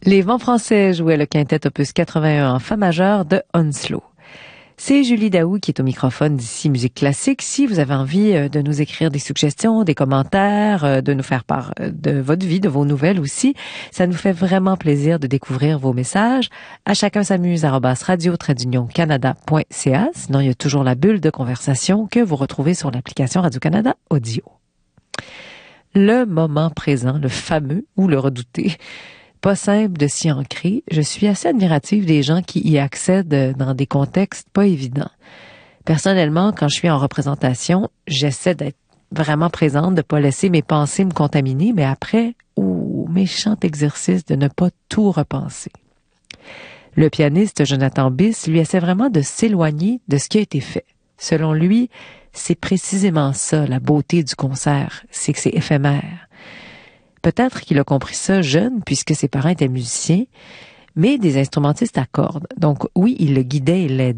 Les Vents français jouaient le quintet opus 81 en fa majeur de Hounslow. C'est Julie Daou qui est au microphone d'ici Musique Classique. Si vous avez envie de nous écrire des suggestions, des commentaires, de nous faire part de votre vie, de vos nouvelles aussi, ça nous fait vraiment plaisir de découvrir vos messages. À chacun s'amuse @radio-canada.ca. Sinon, il y a toujours la bulle de conversation que vous retrouvez sur l'application Radio-Canada Audio. Le moment présent, le fameux ou le redouté. Pas simple de s'y ancrer. Je suis assez admirative des gens qui y accèdent dans des contextes pas évidents. Personnellement, quand je suis en représentation, j'essaie d'être vraiment présente, de pas laisser mes pensées me contaminer, mais après, méchant exercice de ne pas tout repenser. Le pianiste Jonathan Bis, lui, essaie vraiment de s'éloigner de ce qui a été fait. Selon lui, c'est précisément ça, la beauté du concert, c'est que c'est éphémère. Peut-être qu'il a compris ça jeune, puisque ses parents étaient musiciens, mais des instrumentistes à cordes. Donc oui, il le guidait et l'aidait.